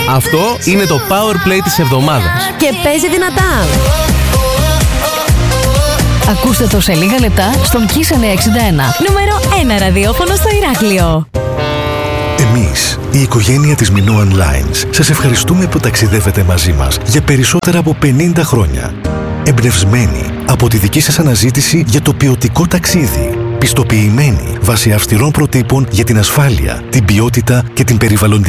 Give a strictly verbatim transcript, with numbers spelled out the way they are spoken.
Αυτό είναι το Power Play της εβδομάδας. Και παίζει δυνατά. Ακούστε το σε λίγα λεπτά στον Kiss εννιακόσια εξήντα ένα. Νούμερο ένα ραδιόφωνο στο Ηράκλειο. Εμείς, η οικογένεια της Minoan Lines, σας ευχαριστούμε που ταξιδεύετε μαζί μας για περισσότερα από πενήντα χρόνια. Εμπνευσμένοι από τη δική σας αναζήτηση για το ποιοτικό ταξίδι. Πιστοποιημένοι βάσει αυστηρών προτύπων για την ασφάλεια, την ποιότητα και την περιβαλλοντική